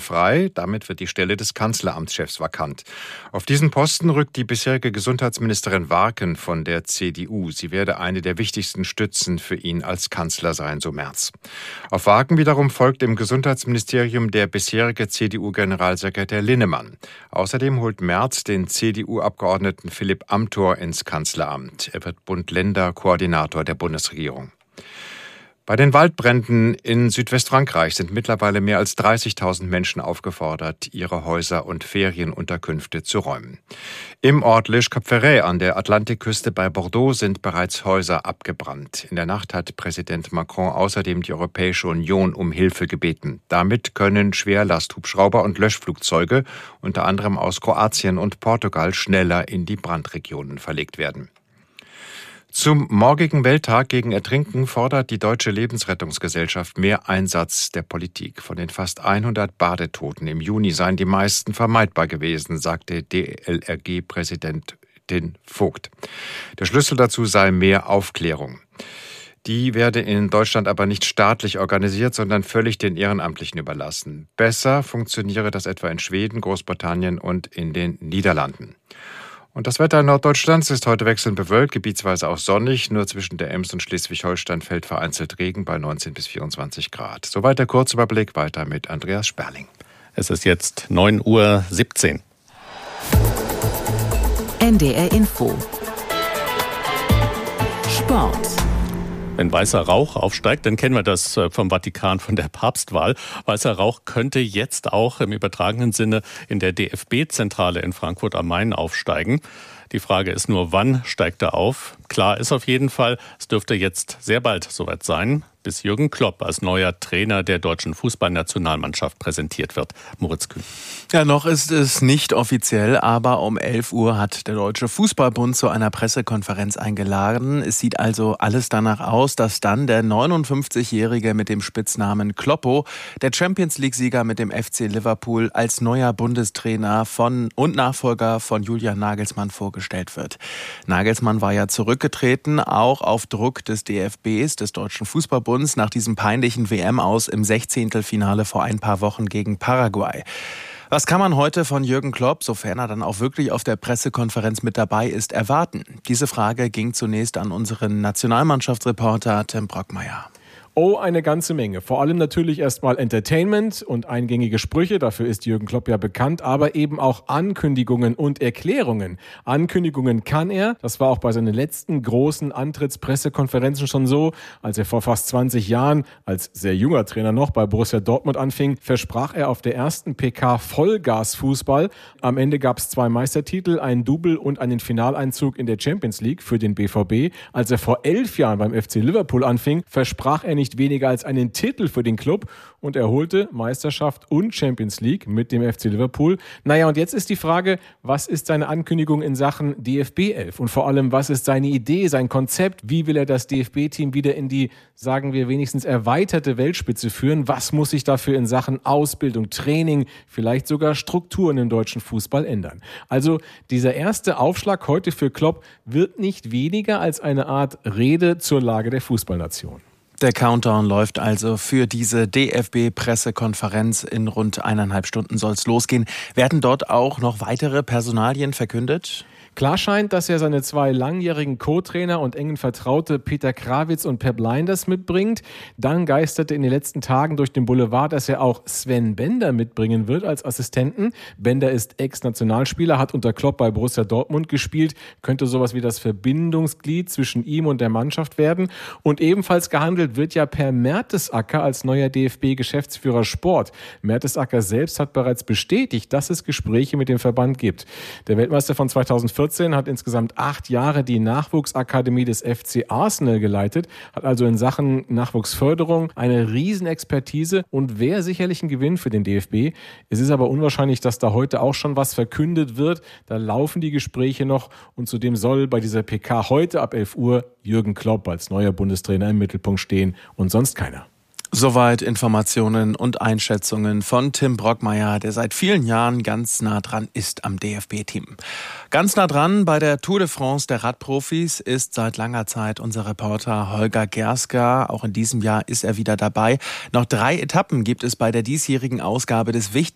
frei. Damit wird die Stelle des Kanzleramtschefs vakant. Auf diesen Posten rückt die bisherige Gesundheitsministerin Warken von der CDU. Sie werde eine der wichtigsten Stützen für ihn als Kanzler sein, so Merz. Auf Warken wiederum folgt im Gesundheitsministerium der bisherige CDU-Generalsekretär Linnemann. Außerdem holt Merz den CDU-Abgeordneten Philipp Amthor ins Kanzleramt. Er wird Bund-Länder-Koordinator der Bundesregierung. Bei den Waldbränden in Südwestfrankreich sind mittlerweile mehr als 30.000 Menschen aufgefordert, ihre Häuser und Ferienunterkünfte zu räumen. Im Ort Les Cap-Ferret an der Atlantikküste bei Bordeaux sind bereits Häuser abgebrannt. In der Nacht hat Präsident Macron außerdem die Europäische Union um Hilfe gebeten. Damit können Schwerlasthubschrauber und Löschflugzeuge, unter anderem aus Kroatien und Portugal, schneller in die Brandregionen verlegt werden. Zum morgigen Welttag gegen Ertrinken fordert die Deutsche Lebensrettungsgesellschaft mehr Einsatz der Politik. Von den fast 100 Badetoten im Juni seien die meisten vermeidbar gewesen, sagte DLRG-Präsidentin Vogt. Der Schlüssel dazu sei mehr Aufklärung. Die werde in Deutschland aber nicht staatlich organisiert, sondern völlig den Ehrenamtlichen überlassen. Besser funktioniere das etwa in Schweden, Großbritannien und in den Niederlanden. Und das Wetter in Norddeutschlands ist heute wechselnd bewölkt, gebietsweise auch sonnig. Nur zwischen der Ems und Schleswig-Holstein fällt vereinzelt Regen bei 19 bis 24 Grad. Soweit der Kurzüberblick, weiter mit Andreas Sperling. Es ist jetzt 9:17 Uhr. NDR Info. Sport. Wenn weißer Rauch aufsteigt, dann kennen wir das vom Vatikan, von der Papstwahl. Weißer Rauch könnte jetzt auch im übertragenen Sinne in der DFB-Zentrale in Frankfurt am Main aufsteigen. Die Frage ist nur, wann steigt er auf? Klar ist auf jeden Fall, es dürfte jetzt sehr bald soweit sein, bis Jürgen Klopp als neuer Trainer der deutschen Fußballnationalmannschaft präsentiert wird. Moritz Kühn. Ja, noch ist es nicht offiziell, aber um 11 Uhr hat der Deutsche Fußballbund zu einer Pressekonferenz eingeladen. Es sieht also alles danach aus, dass dann der 59-Jährige mit dem Spitznamen Kloppo, der Champions-League-Sieger mit dem FC Liverpool, als neuer Bundestrainer und Nachfolger von Julian Nagelsmann vorgestellt wird. Nagelsmann war ja zurückgetreten, auch auf Druck des DFBs, des Deutschen Fußballbundes, nach diesem peinlichen WM-Aus im 16. vor ein paar Wochen gegen Paraguay. Was kann man heute von Jürgen Klopp, sofern er dann auch wirklich auf der Pressekonferenz mit dabei ist, erwarten? Diese Frage ging zunächst an unseren Nationalmannschaftsreporter Tim Brockmeier. Oh, eine ganze Menge. Vor allem natürlich erstmal Entertainment und eingängige Sprüche, dafür ist Jürgen Klopp ja bekannt, aber eben auch Ankündigungen und Erklärungen. Ankündigungen kann er, das war auch bei seinen letzten großen Antrittspressekonferenzen schon so, als er vor fast 20 Jahren als sehr junger Trainer noch bei Borussia Dortmund anfing, versprach er auf der ersten PK Vollgas-Fußball. Am Ende gab es 2 Meistertitel, einen Double und einen Finaleinzug in der Champions League für den BVB. Als er vor 11 Jahren beim FC Liverpool anfing, versprach er nicht weniger als einen Titel für den Club und er holte Meisterschaft und Champions League mit dem FC Liverpool. Naja, und jetzt ist die Frage, was ist seine Ankündigung in Sachen DFB 11? Und vor allem, was ist seine Idee, sein Konzept? Wie will er das DFB-Team wieder in die, sagen wir wenigstens, erweiterte Weltspitze führen? Was muss sich dafür in Sachen Ausbildung, Training, vielleicht sogar Strukturen im deutschen Fußball ändern? Also dieser erste Aufschlag heute für Klopp wird nicht weniger als eine Art Rede zur Lage der Fußballnation. Der Countdown läuft also für diese DFB-Pressekonferenz. In rund 1,5 Stunden soll es losgehen. Werden dort auch noch weitere Personalien verkündet? Klar scheint, dass er seine 2 langjährigen Co-Trainer und engen Vertraute Peter Krawitz und Pep Lijnders mitbringt. Dann geisterte in den letzten Tagen durch den Boulevard, dass er auch Sven Bender mitbringen wird als Assistenten. Bender ist Ex-Nationalspieler, hat unter Klopp bei Borussia Dortmund gespielt, könnte sowas wie das Verbindungsglied zwischen ihm und der Mannschaft werden. Und ebenfalls gehandelt wird ja Per Mertesacker als neuer DFB-Geschäftsführer Sport. Mertesacker selbst hat bereits bestätigt, dass es Gespräche mit dem Verband gibt. Der Weltmeister von 2014 hat insgesamt 8 Jahre die Nachwuchsakademie des FC Arsenal geleitet, hat also in Sachen Nachwuchsförderung eine Riesenexpertise und wäre sicherlich ein Gewinn für den DFB. Es ist aber unwahrscheinlich, dass da heute auch schon was verkündet wird. Da laufen die Gespräche noch und zudem soll bei dieser PK heute ab 11 Uhr Jürgen Klopp als neuer Bundestrainer im Mittelpunkt stehen und sonst keiner. Soweit Informationen und Einschätzungen von Tim Brockmeier, der seit vielen Jahren ganz nah dran ist am DFB-Team. Ganz nah dran bei der Tour de France der Radprofis ist seit langer Zeit unser Reporter Holger Gerska. Auch in diesem Jahr ist er wieder dabei. Noch 3 Etappen gibt es bei der diesjährigen Ausgabe des wichtigsten